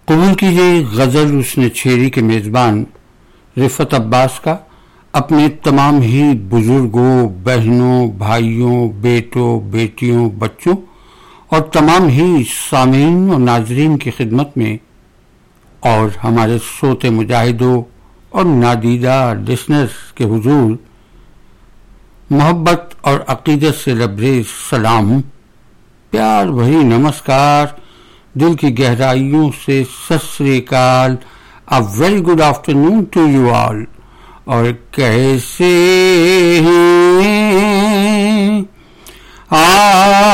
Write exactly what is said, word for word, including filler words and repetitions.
कबूल कीजिए गजल उसने छेड़ी के मेजबान रिफत अब्बास का अपने तमाम ही बुजुर्गों, बहनों, भाइयों, बेटों, बेटियों, बच्चों और तमाम ही सामीन और नाजरीन की खिदमत में और हमारे सोते मुजाहिदों और नादीदा लिसनर्स के हुजूर मोहब्बत और अकीदत से लबरेज सलाम, प्यार भरी नमस्कार, दिल की गहराइयों से सत श्री अकाल, a very good afternoon to you all. और कैसे हैं आप